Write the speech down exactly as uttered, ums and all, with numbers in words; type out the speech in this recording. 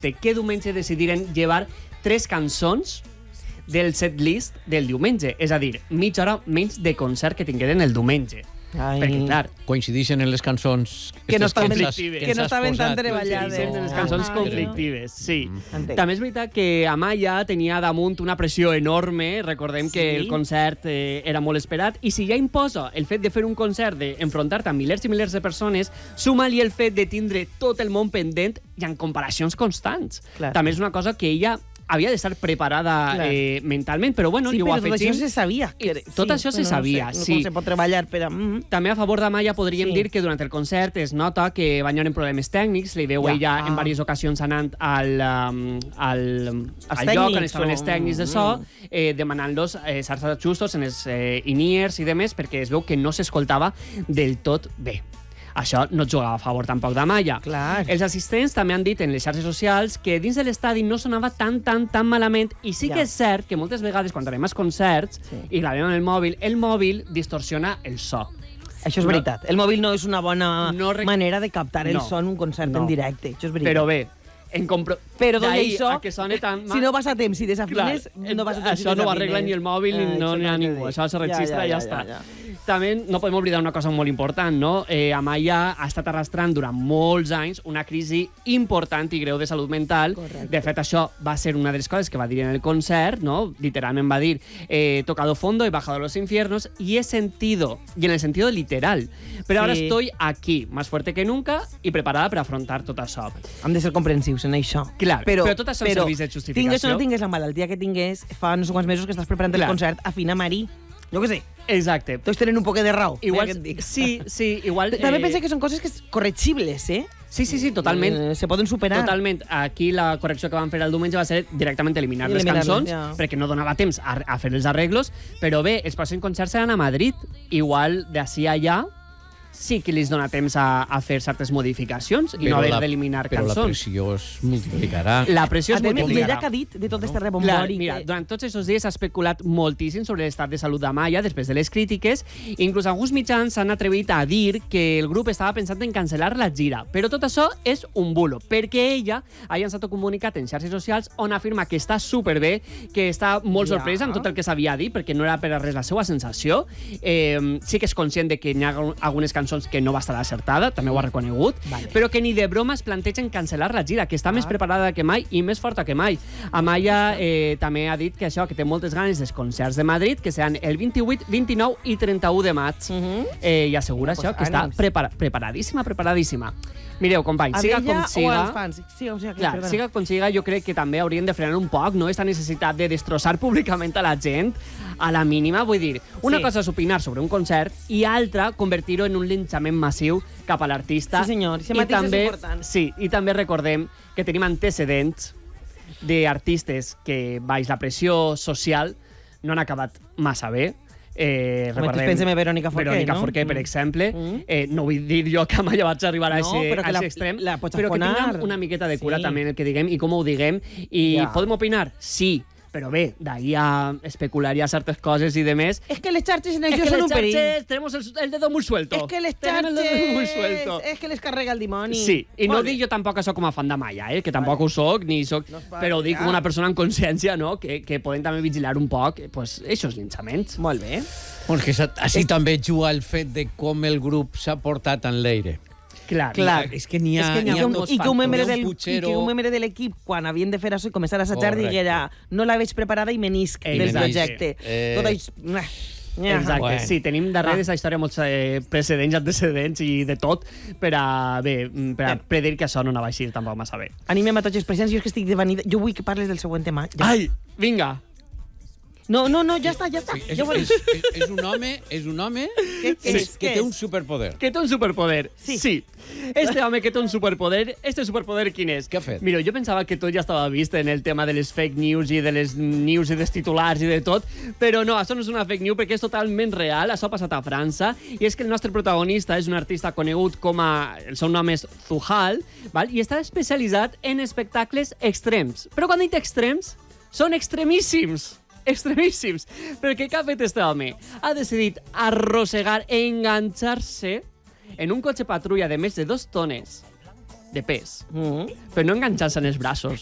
de què diumenge decidiren llevar tres cançons del setlist del diumenge. És a dir, mitja hora menys de concert que tingueren el diumenge. Ai. Perquè, clar, coincideixen en les cançons Que no estaven- conflictives. que no estaven tan treballades. Coincideixen en les cançons Ah, conflictives, sí. Entenc. També és veritat que Amaya tenia damunt una pressió enorme. Recordem Sí. que el concert eh, era molt esperat. I si ja imposa el fet de fer un concert, d'enfrontar-te amb milers i milers de persones, suma-li el fet de tindre tot el món pendent i en comparacions constants. Clar. També és una cosa que ella havia d'estar preparada Clar. eh, mentalment, però bueno, Sí, li ho però tot afegim. això se sabia. I tot això se bueno, sabia, no sé, sí. Com se pot treballar, però... Mm, També a favor d'Amaya podríem Sí. dir que durant el concert es nota que van haver problemes tècnics, li veu Ja. ella Ah. en diverses ocasions anant al, um, al, Els al lloc on tècnics estaven o- els tècnics de so, Mm. eh, demanant-los eh, certs ajustos en els eh, in-ears i demés, perquè es veu que no s'escoltava del tot bé. Això no jugava a favor tampoc d'Amaya. Clar. Els assistents també han dit en les xarxes socials que dins de l'estadi no sonava tan, tan, tan malament, i sí Ja. que és cert que moltes vegades quan anem als concerts Sí. i gravem amb el mòbil, el mòbil distorsiona el so. Això és No. veritat. El mòbil no és una bona No rec- manera de captar el No. son en un concert No. en directe. Això és veritat. Però bé, en compro... Però tot d'ahir això, a que soni tan... si no vas a temps i desafines, Clar, no vas a temps i això no ho desafines. arregla ni el mòbil ni Ah, no n'hi ha exactament. ningú. Això se Ja, registra i ja, ja, està. ja, ja. També no podem oblidar una cosa molt important, no? Eh, Amaya ha estat arrastrant durant molts anys una crisi important i greu de salut mental. Correcte. De fet, això va ser una de les coses que va dir en el concert, no? Literalment va dir, he eh, tocado fondo, he bajado a los infiernos y he sentido, y en el sentido literal, pero Sí. ahora estoy aquí, más fuerte que nunca y preparada per afrontar tot això. Hem de ser comprensius en això. Clar, però tot això em però serveix de justificació. Tingues o no tingues la malaltia que tingués, fa no sé quants mesos que estàs preparant Clar. el concert a Fina Marí. Jo què sé, Exacte. tots tenen un poc de raó. Igual, mira què et dic. sí, sí, igual... També eh, pensa que són coses que és corregibles, eh? Sí, sí, sí, totalment. Eh, se poden superar. Totalment. Aquí la correcció que van fer el diumenge va ser directament eliminar les Eliminar-les, cançons, ja. perquè no donava temps a, a fer els arreglos, però bé, els pròxims concerts seran a Madrid. Igual d'ací a allà sí que li dona temps a, a fer certes modificacions i no haver d'eliminar Però la cançons. pressió es multiplicarà. La pressió es Atem, i ella multiplicarà. que ha dit de tot este Clar, rebombori. mira, que... durant tots aquests dies s'ha especulat moltíssim sobre l'estat de salut d'Amaya després de les crítiques. Inclús alguns mitjans s'han atrevit a dir que el grup estava pensant en cancel·lar la gira. Però tot això és un bulo, perquè ella ha llançat un comunicat en xarxes socials on afirma que està superbé, que està molt Ja. sorpresa amb tot el que s'havia dit, perquè no era per a res la seva sensació. Eh, sí que és conscient de que hi ha algunes cançons que no va estar acertada, també ho ha reconegut, Vale. però que ni de broma es plantegen cancel·lar la gira, que està més preparada que mai i més forta que mai. Amaya eh, també ha dit que això, que té moltes ganes dels concerts de Madrid, que seran el vint-i-vuit, vint-i-nou i trenta-u de maig. Mhm. eh, I assegura Pues això, que està ànims. prepara preparadíssima, preparadíssima. Mireu, companys, A siga ella com o siga... als fans? Sí, o sigui, Clar, siga com siga, jo crec que també haurien de frenar un poc, no?, esta necessitat de destrossar públicament a la gent a la mínima. Vull dir, una Sí. cosa és opinar sobre un concert i altra, convertir-ho en un linxament massiu cap a l'artista. Sí, senyor, això I mateix és també, important. Sí, i també recordem que tenim antecedents d'artistes que, baix la pressió social, no han acabat massa bé. Eh, Home, pensem en Verònica Forqué, Verònica no? Forqué, per Mm. exemple. Mm. Eh, no vull dir jo que mai vaig arribar a No, aquest però que la- extrem, la pots però que afonar. tinguem una miqueta de cura Sí. també en el que diguem i com ho diguem. I Ja. podem opinar? Sí, però bé, d'ahir a especular ja certes coses i demés. És que les xarxes en Es això que són les un perill. xarxes tenemos el, el dedo muy suelto. És que les Tenim el dedo muy suelto. xarxes... És que les carrega el dimoni. Sí, i no Molt bé. dic jo tampoc això com a fan de Maya, eh? Que tampoc ho soc, ni soc, No es fa, però dic ja. com una persona en consciència, no?, que, que podem també vigilar un poc pues, aquests linxaments. Molt bé. Doncs que sa- així també juga el fet de com el grup s'ha portat en l'aire. Clar, Clar. És que n'hi ha, És que n'hi ha n'hi ha molts I que un membre factors. del, Un i que putxero. un membre de l'equip, quan havien de fer això i començar a assajar, Correcte. diguera no la veig preparada i menisc Ei, del menisc. projecte. Eh. Tot això... Exacte, Bueno. sí, tenim darrere d'aquesta història molts eh, precedents, antecedents i de tot per a, bé, mm, per a Bé. predir que això no anava a eixir tampoc massa bé. Animem a tots els presents, jo és que estic de vanida. Jo vull que parles del següent tema. Ja. Ai, vinga! No, no, no, ja està, ja està. És, Ja ho he és, dit. és, és un home, és un home Què- què que, és? que Què té és? un superpoder. Que té un superpoder. Sí. sí. Este home que té un superpoder, este superpoder quin és? Què ha fet? Mira, jo pensava que tot ja estava vist en el tema de les fake news i de les news i dels titulars i de tot, però no, això no és una fake news perquè és totalment real, això ha passat a França, i és que el nostre protagonista és un artista conegut com a... el seu nom és Zuhal, val? I està especialitzat en espectacles extrems. Però quan dic extrems, són extremíssims. Extremíssims. Perquè què ha fet este home? Ha decidit arrossegar, enganxar-se en un cotxe patrulla de més de dos tones de pes, Mm. però no enganxant-se en els braços.